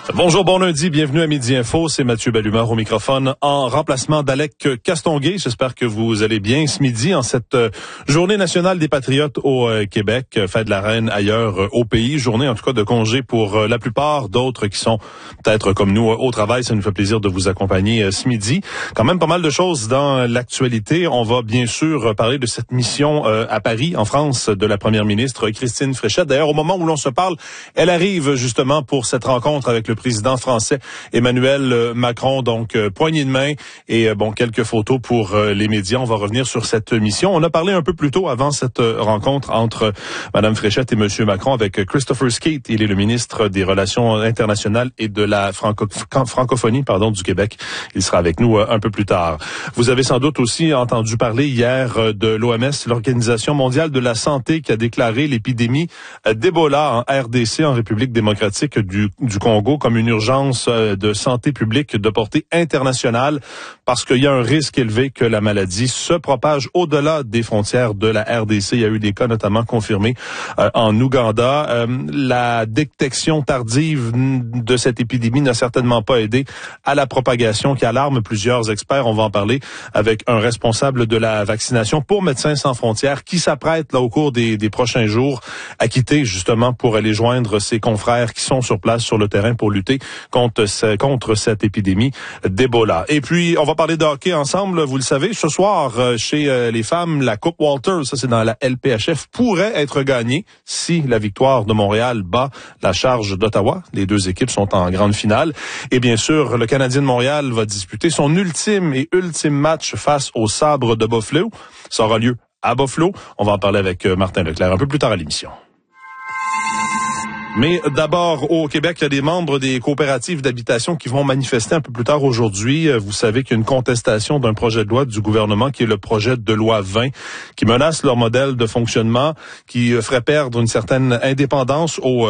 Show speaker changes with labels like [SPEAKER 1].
[SPEAKER 1] Bonjour, bon lundi, bienvenue à Midi Info, c'est Mathieu Bellumeur au microphone en remplacement d'Alec Castonguay. J'espère que vous allez bien ce midi en cette journée nationale des patriotes au Québec, fête de la reine ailleurs au pays, journée en tout cas de congé pour la plupart, d'autres qui sont peut-être comme nous au travail. Ça nous fait plaisir de vous accompagner ce midi. Quand même pas mal de choses dans l'actualité. On va bien sûr parler de cette mission à Paris, en France, de la première ministre Christine Fréchette. D'ailleurs, au moment où l'on se parle, elle arrive justement pour cette rencontre avec le président français Emmanuel Macron, donc poignée de main et quelques photos pour les médias. On va revenir sur cette mission. On a parlé un peu plus tôt avant cette rencontre entre Madame Fréchette et Monsieur Macron avec Christopher Skeete. Il est le ministre des Relations internationales et de la francophonie du Québec. Il sera avec nous un peu plus tard. Vous avez sans doute aussi entendu parler hier de l'OMS, l'Organisation mondiale de la santé, qui a déclaré l'épidémie d'Ebola en RDC, en République démocratique du Congo, comme une urgence de santé publique de portée internationale parce qu'il y a un risque élevé que la maladie se propage au-delà des frontières de la RDC. Il y a eu des cas notamment confirmés en Ouganda. La détection tardive de cette épidémie n'a certainement pas aidé à la propagation qui alarme plusieurs experts. On va en parler avec un responsable de la vaccination pour Médecins sans frontières qui s'apprête là au cours des prochains jours à quitter justement pour aller joindre ses confrères qui sont sur place sur le terrain pour lutter contre cette épidémie d'Ebola. Et puis, on va parler de hockey ensemble. Vous le savez, ce soir, chez les femmes, la Coupe Walter, ça c'est dans la LPHF, pourrait être gagnée si la victoire de Montréal bat la Charge d'Ottawa. Les deux équipes sont en grande finale. Et bien sûr, le Canadien de Montréal va disputer son ultime match face aux Sabres de Buffalo. Ça aura lieu à Buffalo. On va en parler avec Martin Leclerc un peu plus tard à l'émission. Mais d'abord, au Québec, il y a des membres des coopératives d'habitation qui vont manifester un peu plus tard aujourd'hui. Vous savez qu'il y a une contestation d'un projet de loi du gouvernement qui est le projet de loi 20, qui menace leur modèle de fonctionnement, qui ferait perdre une certaine indépendance aux